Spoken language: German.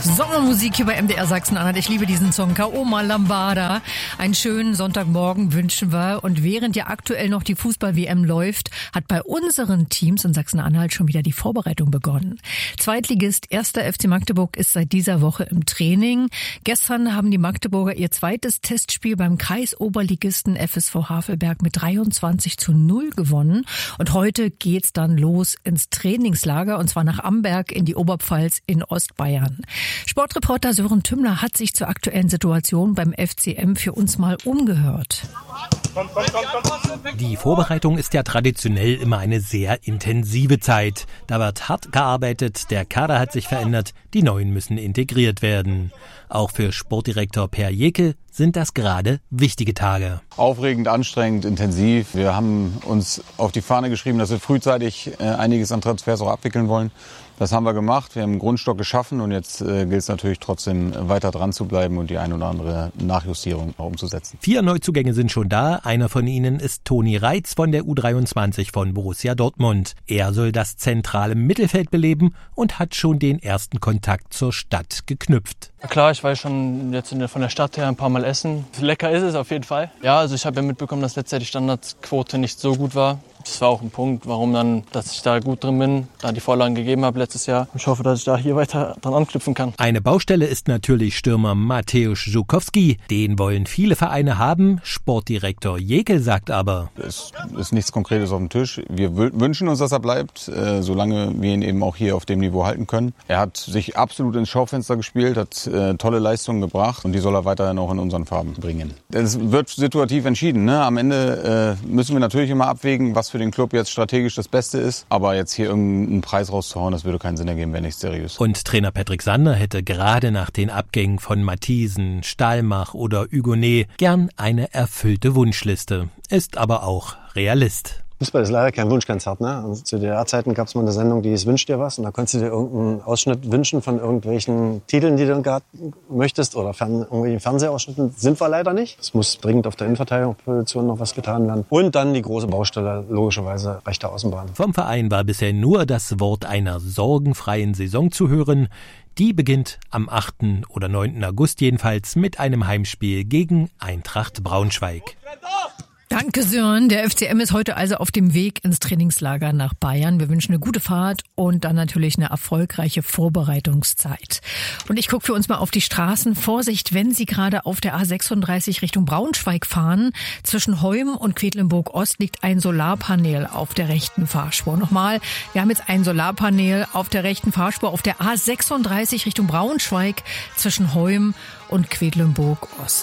Sommermusik hier bei MDR Sachsen-Anhalt. Ich liebe diesen Song, Kaoma Lambada. Einen schönen Sonntagmorgen wünschen wir. Und während ja aktuell noch die Fußball-WM läuft, hat bei unseren Teams in Sachsen-Anhalt schon wieder die Vorbereitung begonnen. Zweitligist 1. FC Magdeburg ist seit dieser Woche im Training. Gestern haben die Magdeburger ihr zweites Testspiel beim Kreisoberligisten FSV Havelberg mit 23:0 gewonnen. Und heute geht's dann los ins Trainingslager, und zwar nach Amberg in die Oberpfalz in Ostbayern. Sportreporter Sören Tümmler hat sich zur aktuellen Situation beim FCM für uns mal umgehört. Die Vorbereitung ist ja traditionell immer eine sehr intensive Zeit. Da wird hart gearbeitet, der Kader hat sich verändert, die Neuen müssen integriert werden. Auch für Sportdirektor Per Jekel sind das gerade wichtige Tage. Aufregend, anstrengend, intensiv. Wir haben uns auf die Fahne geschrieben, dass wir frühzeitig einiges an Transfers auch abwickeln wollen. Das haben wir gemacht. Wir haben einen Grundstock geschaffen und jetzt gilt es natürlich trotzdem weiter dran zu bleiben und die ein oder andere Nachjustierung auch umzusetzen. 4 Neuzugänge sind schon da. Einer von ihnen ist Toni Reitz von der U23 von Borussia Dortmund. Er soll das zentrale Mittelfeld beleben und hat schon den ersten Kontakt zur Stadt geknüpft. Klar, ich war schon jetzt von der Stadt her ein paar Mal essen. Lecker ist es auf jeden Fall. Ja, also ich habe ja mitbekommen, dass letztes Jahr die Standardquote nicht so gut war. Das war auch ein Punkt, warum dann, dass ich da gut drin bin, da die Vorlagen gegeben habe letztes Jahr. Ich hoffe, dass ich da hier weiter dran anknüpfen kann. Eine Baustelle ist natürlich Stürmer Mateusz Żukowski. Den wollen viele Vereine haben. Sportdirektor Jekel sagt aber: Es ist nichts Konkretes auf dem Tisch. Wir wünschen uns, dass er bleibt, solange wir ihn eben auch hier auf dem Niveau halten können. Er hat sich absolut ins Schaufenster gespielt, hat tolle Leistungen gebracht und die soll er weiterhin auch in unseren Farben bringen. Es wird situativ entschieden, ne? Am Ende müssen wir natürlich immer abwägen, was für den Club jetzt strategisch das Beste ist. Aber jetzt hier irgendeinen Preis rauszuhauen, das würde keinen Sinn ergeben, wäre nicht seriös. Und Trainer Patrick Sander hätte gerade nach den Abgängen von Matthiesen, Stahlmach oder Hugonet gern eine erfüllte Wunschliste. Ist aber auch Realist. Fußball ist leider kein Wunschkonzert, ne? Also zu DDR-Zeiten gab es mal eine Sendung, die hieß Wünsch dir was, und da konntest du dir irgendeinen Ausschnitt wünschen von irgendwelchen Titeln, die du gerade möchtest, oder irgendwelchen Fernsehausschnitten. Sind wir leider nicht. Es muss dringend auf der Innenverteidigungsposition noch was getan werden. Und dann die große Baustelle, logischerweise rechte Außenbahn. Vom Verein war bisher nur das Wort einer sorgenfreien Saison zu hören. Die beginnt am 8. oder 9. August jedenfalls mit einem Heimspiel gegen Eintracht Braunschweig. Danke, Sören. Der FCM ist heute also auf dem Weg ins Trainingslager nach Bayern. Wir wünschen eine gute Fahrt und dann natürlich eine erfolgreiche Vorbereitungszeit. Und ich gucke für uns mal auf die Straßen. Vorsicht, wenn Sie gerade auf der A36 Richtung Braunschweig fahren. Zwischen Heum und Quedlinburg-Ost liegt ein Solarpanel auf der rechten Fahrspur. Nochmal, wir haben jetzt ein Solarpanel auf der rechten Fahrspur auf der A36 Richtung Braunschweig zwischen Heum und Quedlinburg-Ost.